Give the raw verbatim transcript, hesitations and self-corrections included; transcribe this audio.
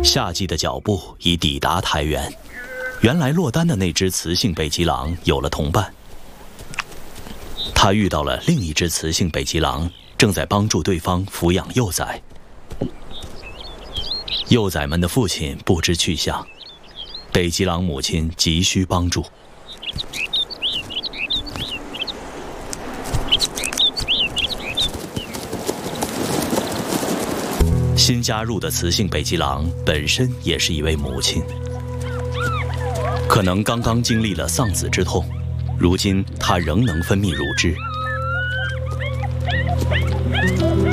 夏季的脚步已抵达台原，原来落单的那只雌性北极狼有了同伴。他遇到了另一只雌性北极狼，正在帮助对方抚养幼崽。幼崽们的父亲不知去向，北极狼母亲急需帮助。新加入的雌性北极狼本身也是一位母亲，可能刚刚经历了丧子之痛，如今她仍能分泌乳汁，